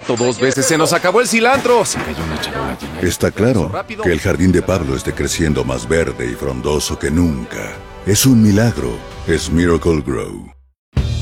gato 2 veces. ¡Se nos acabó el cilantro! Se cayó una charola llena. Está claro que el jardín de Pablo esté creciendo más verde y frondoso que nunca. Es un milagro. Es Miracle Grow.